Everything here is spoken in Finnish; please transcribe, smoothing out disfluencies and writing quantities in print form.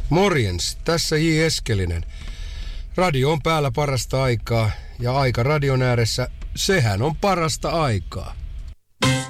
Morjens, tässä J. Eskelinen. Radio on päällä parasta aikaa ja aika radion ääressä, sehän on parasta aikaa.